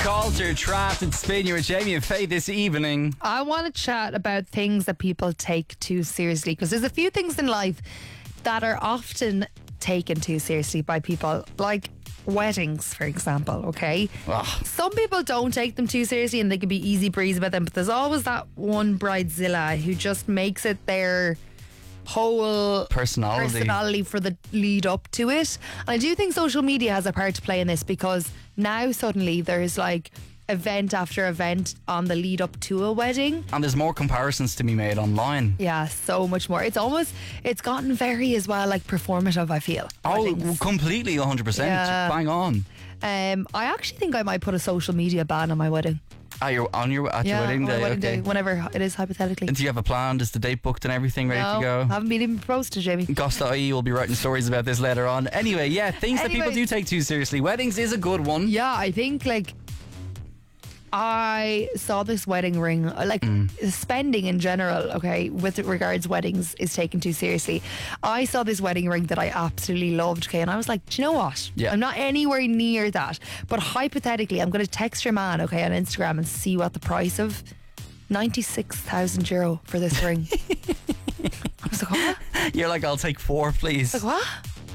Culture, Trapped and Spin. You're with Jamie and Faye this evening. I want to chat about things that people take too seriously, because there's a few things in life that are often taken too seriously by people, like weddings, for example, okay? Ugh. Some people don't take them too seriously and they can be easy breeze about them, but there's always that one bridezilla who just makes it their whole personality for the lead up to it. And I do think social media has a part to play in this, because now suddenly there's like event after event on the lead up to a wedding, And there's more comparisons to be made online. yeah, so much more. It's gotten very as well, like performative, I feel. Oh, weddings. completely 100%. Yeah. Bang on. I actually think I might put a social media ban on my wedding. At your wedding on my day? wedding Okay. day, whenever it is, hypothetically. And do you have a plan? Is the date booked and everything ready to go? Haven't been even proposed to, Jamie. Goss.ie will be writing stories about this later on. Anyway, yeah, things that people do take too seriously. Weddings is a good one. Yeah, I think like I saw this wedding ring, like spending in general, okay, with regards weddings is taken too seriously. I saw this wedding ring that I absolutely loved, okay, and I was like, do you know what? Yeah. I'm not anywhere near that, but hypothetically, I'm going to text your man, okay, on Instagram and see what the price of €96,000 for this ring. I was like, what? You're like, I'll take 4, please. Like, what?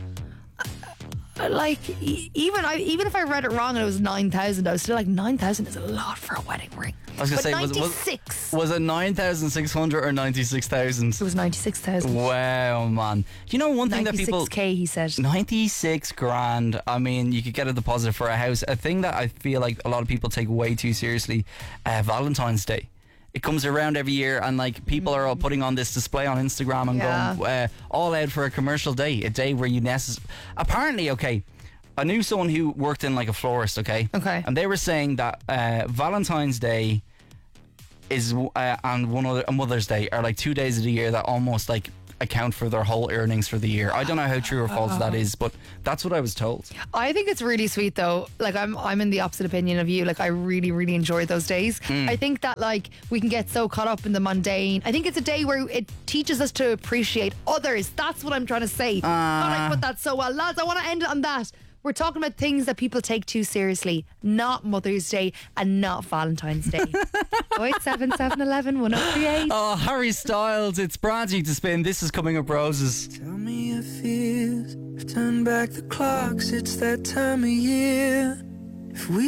Like, even if I read it wrong and it was 9,000, I was still like, 9,000 is a lot for a wedding ring. I was going to say, 96. was it 9,600 or 96,000? It was 96,000. Wow, man. You know one thing that people... 96k, he said. 96 grand. I mean, you could get a deposit for a house. A thing that I feel like a lot of people take way too seriously, Valentine's Day. It comes around every year, and like people are all putting on this display on Instagram and going all out for a commercial day, a day where you apparently, okay, I knew someone who worked in like a florist, okay, and they were saying that Valentine's Day is and Mother's Day are like 2 days of the year that almost like account for their whole earnings for the year. I don't know how true or false that is, but that's what I was told. I think it's really sweet though. Like I'm in the opposite opinion of you. Like I really, really enjoy those days. I think that like we can get so caught up in the mundane. I think it's a day where it teaches us to appreciate others. That's what I'm trying to say. God, I put that so well. Lads, I want to end it on that. We're talking about things that people take too seriously, not Mother's Day and not Valentine's Day. 087 711 1038. Oh, Harry Styles, it's brand new to spin. This is Coming Up Roses. Tell me your fears. Turn back the clocks, it's that time of year. If we